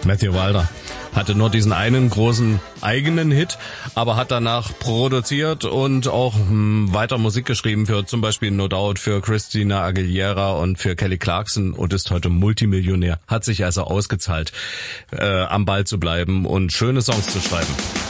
Matthew Wilder hatte nur diesen einen großen eigenen Hit, aber hat danach produziert und auch weiter Musik geschrieben für zum Beispiel No Doubt, für Christina Aguilera und für Kelly Clarkson und ist heute Multimillionär. Hat sich also ausgezahlt, am Ball zu bleiben und schöne Songs zu schreiben.